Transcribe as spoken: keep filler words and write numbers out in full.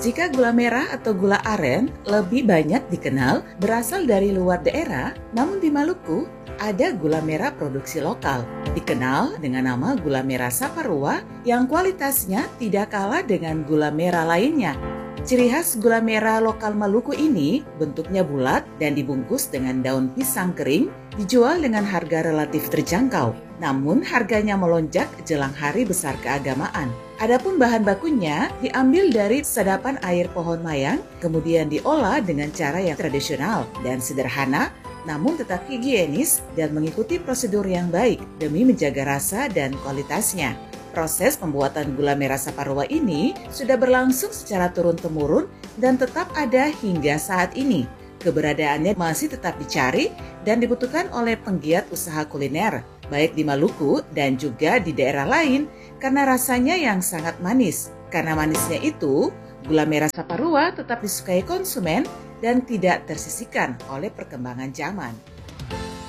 Jika gula merah atau gula aren lebih banyak dikenal berasal dari luar daerah, namun di Maluku ada gula merah produksi lokal, dikenal dengan nama gula merah Saparua yang kualitasnya tidak kalah dengan gula merah lainnya. Ciri khas gula merah lokal Maluku ini bentuknya bulat dan dibungkus dengan daun pisang kering, dijual dengan harga relatif terjangkau. Namun harganya melonjak jelang hari besar keagamaan. Adapun bahan bakunya diambil dari sedapan air pohon mayang, kemudian diolah dengan cara yang tradisional dan sederhana, namun tetap higienis dan mengikuti prosedur yang baik demi menjaga rasa dan kualitasnya. Proses pembuatan gula merah Saparua ini sudah berlangsung secara turun-temurun dan tetap ada hingga saat ini. Keberadaannya masih tetap dicari dan dibutuhkan oleh penggiat usaha kuliner, baik di Maluku dan juga di daerah lain, karena rasanya yang sangat manis. Karena manisnya itu, gula merah Saparua tetap disukai konsumen dan tidak tersisihkan oleh perkembangan zaman.